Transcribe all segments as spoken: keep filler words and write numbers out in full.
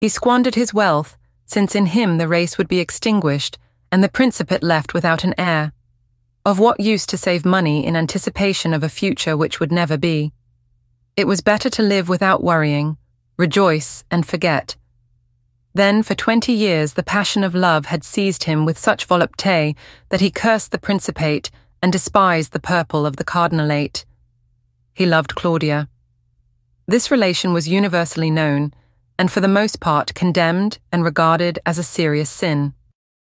He squandered his wealth, since in him the race would be extinguished and the principate left without an heir. Of what use to save money in anticipation of a future which would never be? It was better to live without worrying, rejoice and forget. Then for twenty years the passion of love had seized him with such volupté that he cursed the principate and despised the purple of the cardinalate. He loved Claudia. This relation was universally known, and for the most part condemned and regarded as a serious sin.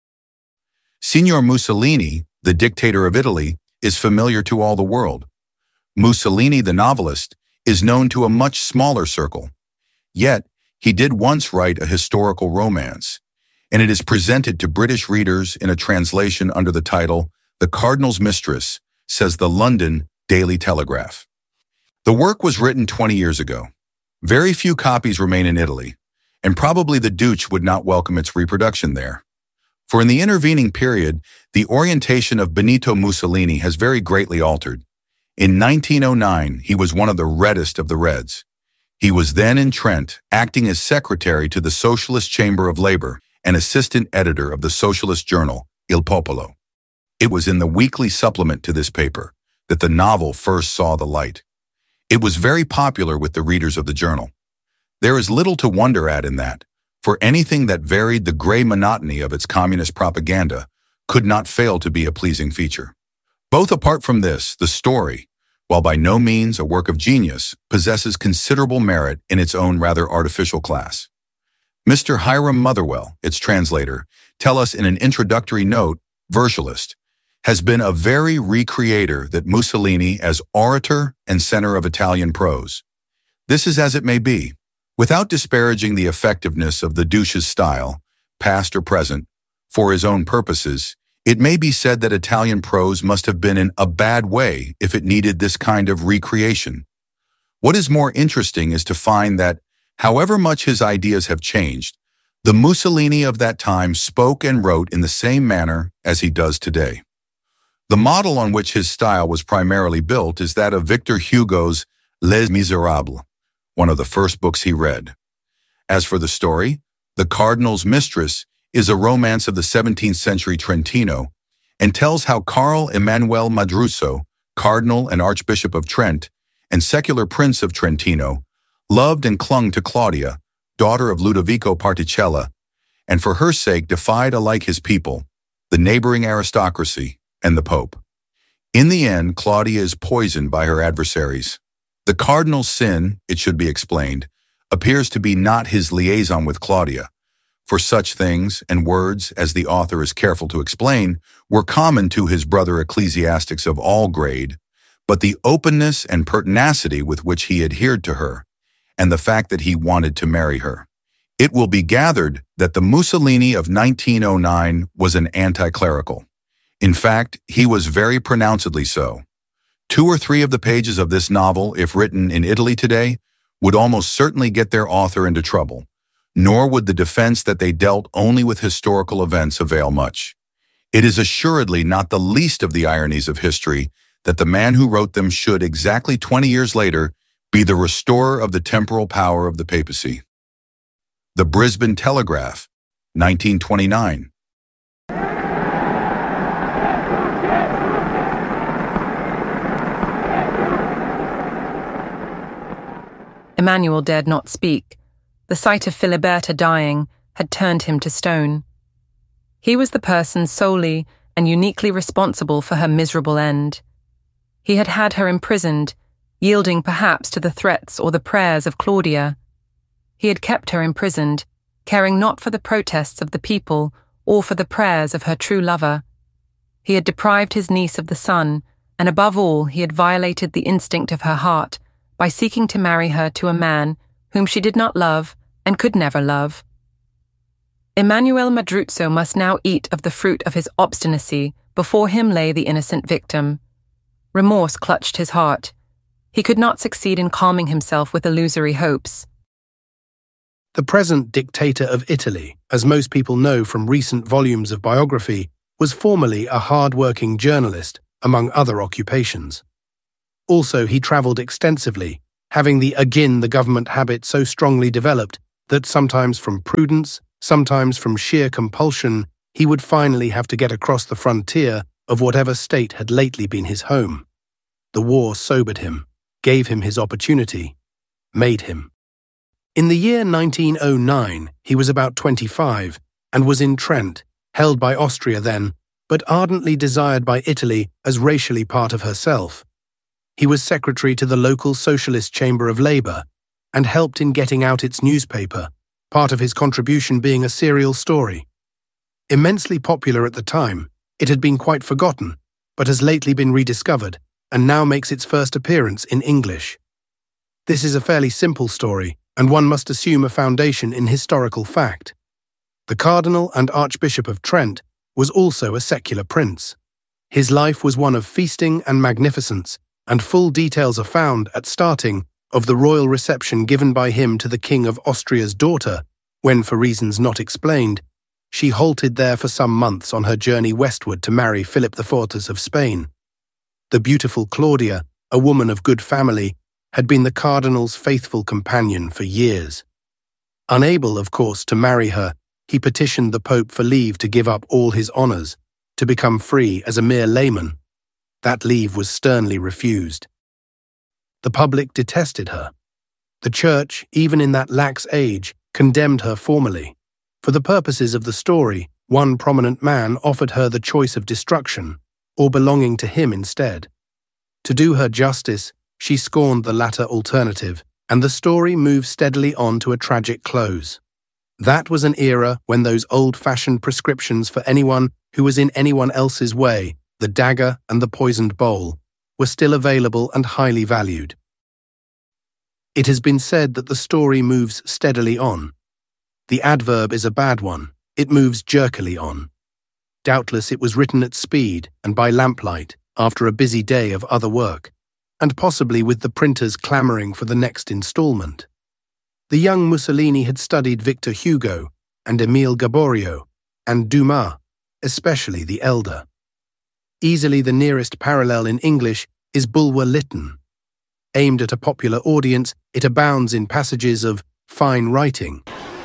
Signor Mussolini, the dictator of Italy, is familiar to all the world. Mussolini, the novelist, is known to a much smaller circle. Yet, he did once write a historical romance, and it is presented to British readers in a translation under the title The Cardinal's Mistress, says the London Daily Telegraph. The work was written twenty years ago. Very few copies remain in Italy, and probably the Duce would not welcome its reproduction there. For in the intervening period, the orientation of Benito Mussolini has very greatly altered. In nineteen oh nine, he was one of the reddest of the Reds. He was then in Trent, acting as secretary to the Socialist Chamber of Labor and assistant editor of the socialist journal, Il Popolo. It was in the weekly supplement to this paper that the novel first saw the light. It was very popular with the readers of the journal. There is little to wonder at in that, for anything that varied the gray monotony of its communist propaganda could not fail to be a pleasing feature. Both apart from this, the story, while by no means a work of genius, possesses considerable merit in its own rather artificial class. Mister Hiram Motherwell, its translator, tell us in an introductory note, Virtualist, has been a very recreator that Mussolini as orator and center of Italian prose. This is as it may be. Without disparaging the effectiveness of the Duce's style, past or present, for his own purposes, it may be said that Italian prose must have been in a bad way if it needed this kind of recreation. What is more interesting is to find that, however much his ideas have changed, the Mussolini of that time spoke and wrote in the same manner as he does today. The model on which his style was primarily built is that of Victor Hugo's Les Miserables, one of the first books he read. As for the story, The Cardinal's Mistress is a romance of the seventeenth century Trentino and tells how Carl Emanuele Madruso, Cardinal and Archbishop of Trent and secular Prince of Trentino, loved and clung to Claudia, daughter of Ludovico Particella, and for her sake defied alike his people, the neighboring aristocracy, and the Pope. In the end, Claudia is poisoned by her adversaries. The cardinal's sin, it should be explained, appears to be not his liaison with Claudia, for such things and words, as the author is careful to explain, were common to his brother ecclesiastics of all grade, but the openness and pertinacity with which he adhered to her, and the fact that he wanted to marry her. It will be gathered that the Mussolini of nineteen oh nine was an anti-clerical. In fact, he was very pronouncedly so. Two or three of the pages of this novel, if written in Italy today, would almost certainly get their author into trouble, nor would the defense that they dealt only with historical events avail much. It is assuredly not the least of the ironies of history that the man who wrote them should, exactly twenty years later, be the restorer of the temporal power of the papacy. The Brisbane Telegraph, nineteen twenty-nine. Emmanuel dared not speak. The sight of Filiberta dying had turned him to stone. He was the person solely and uniquely responsible for her miserable end. He had had her imprisoned, yielding perhaps to the threats or the prayers of Claudia. He had kept her imprisoned, caring not for the protests of the people or for the prayers of her true lover. He had deprived his niece of the sun, and above all he had violated the instinct of her heart by seeking to marry her to a man whom she did not love and could never love. Emanuele Madruzo must now eat of the fruit of his obstinacy. Before him lay the innocent victim. Remorse clutched his heart. He could not succeed in calming himself with illusory hopes. The present dictator of Italy, as most people know from recent volumes of biography, was formerly a hard-working journalist, among other occupations. Also, he travelled extensively, having the again the government habit so strongly developed that sometimes from prudence, sometimes from sheer compulsion, he would finally have to get across the frontier of whatever state had lately been his home. The war sobered him, gave him his opportunity, made him. In the year nineteen oh nine, he was about twenty-five and was in Trent, held by Austria then, but ardently desired by Italy as racially part of herself. He was secretary to the local Socialist Chamber of Labour and helped in getting out its newspaper, part of his contribution being a serial story. Immensely popular at the time, it had been quite forgotten, but has lately been rediscovered and now makes its first appearance in English. This is a fairly simple story, and one must assume a foundation in historical fact. The Cardinal and Archbishop of Trent was also a secular prince. His life was one of feasting and magnificence, and full details are found at starting of the royal reception given by him to the King of Austria's daughter, when, for reasons not explained, she halted there for some months on her journey westward to marry Philip the Fourth of Spain. The beautiful Claudia, a woman of good family, had been the Cardinal's faithful companion for years. Unable, of course, to marry her, he petitioned the Pope for leave to give up all his honours, to become free as a mere layman. That leave was sternly refused. The public detested her. The Church, even in that lax age, condemned her formally. For the purposes of the story, one prominent man offered her the choice of destruction, or belonging to him instead. To do her justice, she scorned the latter alternative, and the story moved steadily on to a tragic close. That was an era when those old-fashioned prescriptions for anyone who was in anyone else's way, the dagger and the poisoned bowl, were still available and highly valued. It has been said that the story moves steadily on. The adverb is a bad one. It moves jerkily on. Doubtless it was written at speed and by lamplight after a busy day of other work, and possibly with the printers clamouring for the next instalment. The young Mussolini had studied Victor Hugo and Émile Gaboriau and Dumas, especially the elder. Easily the nearest parallel in English is Bulwer Lytton. Aimed at a popular audience, it abounds in passages of fine writing.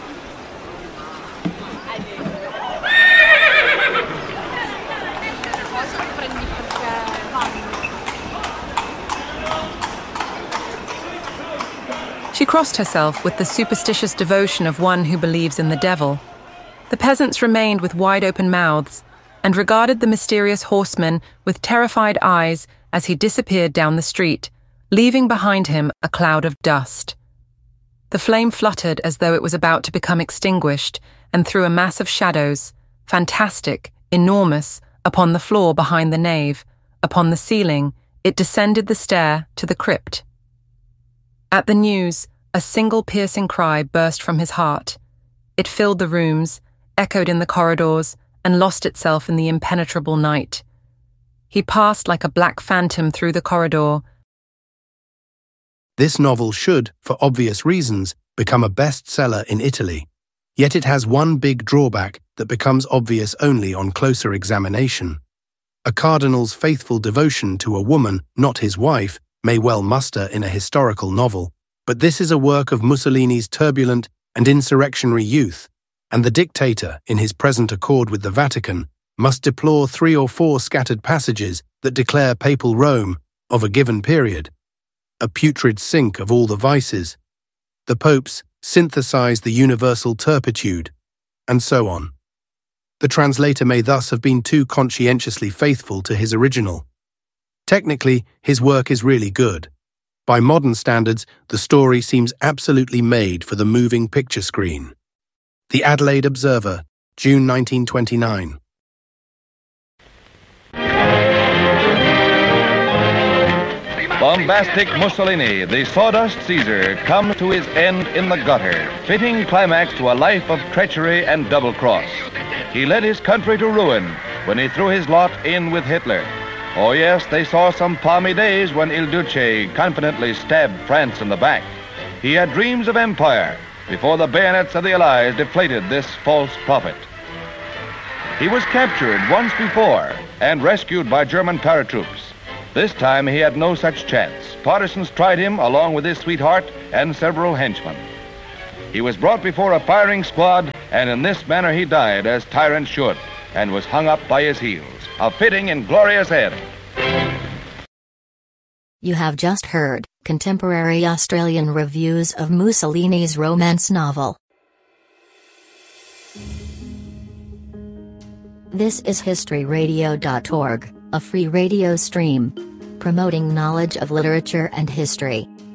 She crossed herself with the superstitious devotion of one who believes in the devil. The peasants remained with wide-open mouths and regarded the mysterious horseman with terrified eyes as he disappeared down the street, leaving behind him a cloud of dust. The flame fluttered as though it was about to become extinguished and threw a mass of shadows, fantastic, enormous, upon the floor behind the nave. Upon the ceiling, it descended the stair to the crypt. At the news, a single piercing cry burst from his heart. It filled the rooms, echoed in the corridors, and lost itself in the impenetrable night. He passed like a black phantom through the corridor. This novel should, for obvious reasons, become a bestseller in Italy. Yet it has one big drawback that becomes obvious only on closer examination. A cardinal's faithful devotion to a woman, not his wife, may well muster in a historical novel, but this is a work of Mussolini's turbulent and insurrectionary youth, and the dictator, in his present accord with the Vatican, must deplore three or four scattered passages that declare papal Rome, of a given period, a putrid sink of all the vices. The popes synthesize the universal turpitude, and so on. The translator may thus have been too conscientiously faithful to his original. Technically, his work is really good. By modern standards, the story seems absolutely made for the moving picture screen. The Adelaide Observer, June nineteen twenty-nine. Bombastic Mussolini, the sawdust Caesar, comes to his end in the gutter, fitting climax to a life of treachery and double-cross. He led his country to ruin when he threw his lot in with Hitler. Oh yes, they saw some palmy days when Il Duce confidently stabbed France in the back. He had dreams of empire before the bayonets of the Allies deflated this false prophet. He was captured once before and rescued by German paratroops. This time he had no such chance. Partisans tried him along with his sweetheart and several henchmen. He was brought before a firing squad, and in this manner he died, as tyrants should, and was hung up by his heels. A fitting and glorious end. You have just heard contemporary Australian reviews of Mussolini's romance novel. This is history radio dot org, a free radio stream promoting knowledge of literature and history.